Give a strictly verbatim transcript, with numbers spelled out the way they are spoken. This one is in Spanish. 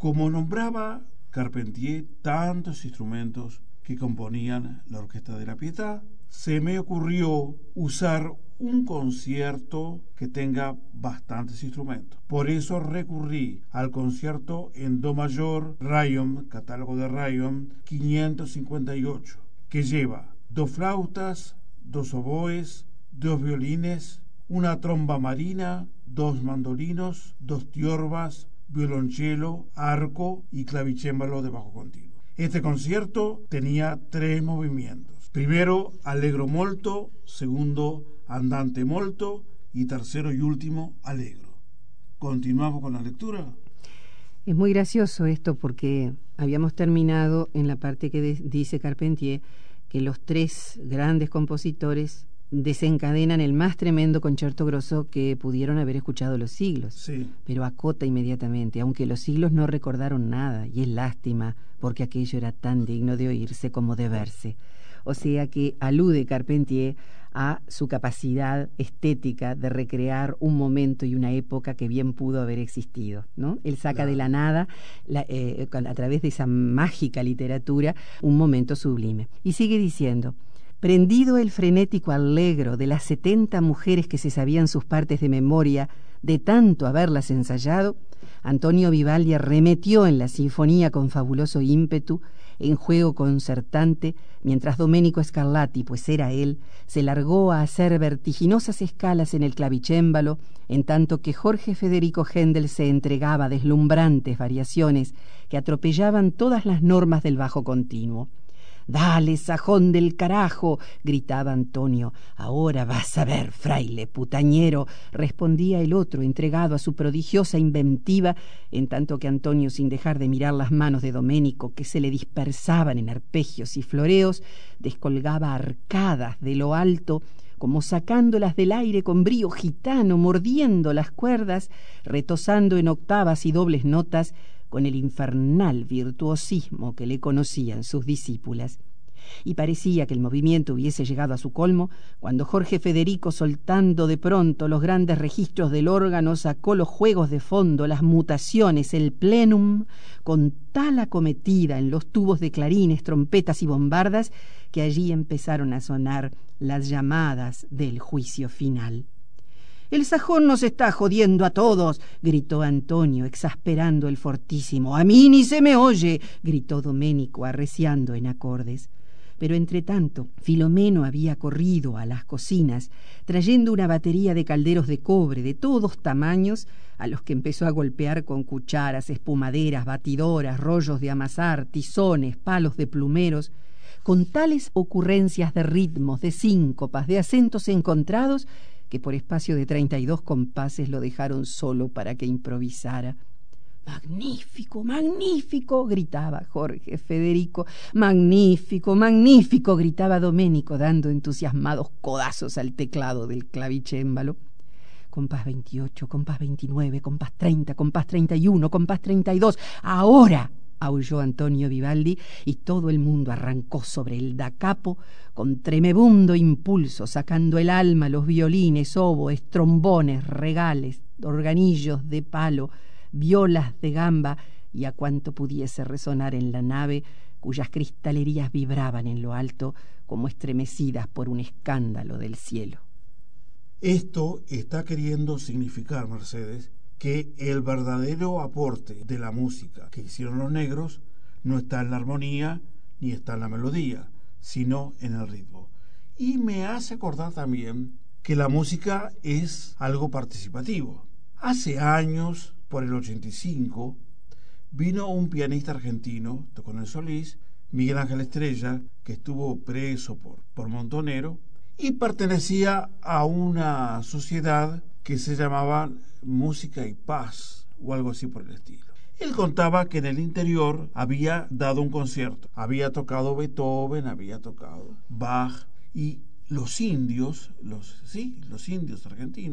Como nombraba Carpentier tantos instrumentos que componían la Orquesta de la Pietà, se me ocurrió usar un concierto que tenga bastantes instrumentos. Por eso recurrí al concierto en do mayor Rayom, catálogo de Rayom quinientos cincuenta y ocho, que lleva dos flautas, dos oboes, dos violines, una tromba marina, dos mandolinos, dos tiorbas, violonchelo, arco y clavicémbalo de bajo continuo. Este concierto tenía tres movimientos. Primero, allegro molto, segundo, andante molto y tercero y último, allegro. ¿Continuamos con la lectura? Es muy gracioso esto porque habíamos terminado en la parte que de, dice Carpentier que los tres grandes compositores desencadenan el más tremendo concierto grosso que pudieron haber escuchado los siglos. Sí. Pero acota inmediatamente, aunque los siglos no recordaron nada, y es lástima, porque aquello era tan digno de oírse como de verse. O sea que alude Carpentier a su capacidad estética de recrear un momento y una época que bien pudo haber existido, ¿no? Él saca claro. de la nada, la, eh, a través de esa mágica literatura, un momento sublime. Y sigue diciendo: prendido el frenético allegro de las setenta mujeres que se sabían sus partes de memoria de tanto haberlas ensayado, Antonio Vivaldi arremetió en la sinfonía con fabuloso ímpetu, en juego concertante, mientras Domenico Scarlatti, pues era él, se largó a hacer vertiginosas escalas en el clavicémbalo, en tanto que Jorge Federico Händel se entregaba a deslumbrantes variaciones que atropellaban todas las normas del bajo continuo. «Dale, sajón del carajo», gritaba Antonio. «Ahora vas a ver, fraile putañero», respondía el otro, entregado a su prodigiosa inventiva, en tanto que Antonio, sin dejar de mirar las manos de Domenico, que se le dispersaban en arpegios y floreos, descolgaba arcadas de lo alto, como sacándolas del aire con brío gitano, mordiendo las cuerdas, retosando en octavas y dobles notas, con el infernal virtuosismo que le conocían sus discípulas. Y parecía que el movimiento hubiese llegado a su colmo cuando Jorge Federico, soltando de pronto los grandes registros del órgano, sacó los juegos de fondo, las mutaciones, el plenum, con tal acometida en los tubos de clarines, trompetas y bombardas, que allí empezaron a sonar las llamadas del juicio final. «El sajón nos está jodiendo a todos», gritó Antonio, exasperando el fortísimo. «A mí ni se me oye», gritó Domenico, arreciando en acordes. Pero entre tanto, Filomeno había corrido a las cocinas, trayendo una batería de calderos de cobre de todos tamaños, a los que empezó a golpear con cucharas, espumaderas, batidoras, rollos de amasar, tizones, palos de plumeros, con tales ocurrencias de ritmos, de síncopas, de acentos encontrados, que por espacio de treinta y dos compases lo dejaron solo para que improvisara. «Magnífico, magnífico», gritaba Jorge Federico. «Magnífico, magnífico», gritaba Domenico, dando entusiasmados codazos al teclado del clavicémbalo. «Compás veintiocho, compás veintinueve, compás treinta, compás treinta y uno, compás treinta y dos. ¡Ahora!», aulló Antonio Vivaldi, y todo el mundo arrancó sobre el da capo con tremebundo impulso, sacando el alma los violines, oboes, trombones, regales, organillos de palo, violas de gamba y a cuanto pudiese resonar en la nave, cuyas cristalerías vibraban en lo alto como estremecidas por un escándalo del cielo. Esto está queriendo significar, Mercedes, que el verdadero aporte de la música que hicieron los negros no está en la armonía ni está en la melodía, sino en el ritmo. Y me hace acordar también que la música es algo participativo. Hace años, por el ochenta y cinco, vino un pianista argentino, tocó en el Solís, Miguel Ángel Estrella, que estuvo preso por, por Montonero, y pertenecía a una sociedad que se llamaba Música y Paz, o algo así por el estilo. Él contaba que en el interior había dado un concierto, había tocado Beethoven, había tocado Bach, y los indios, los, sí, los indios argentinos,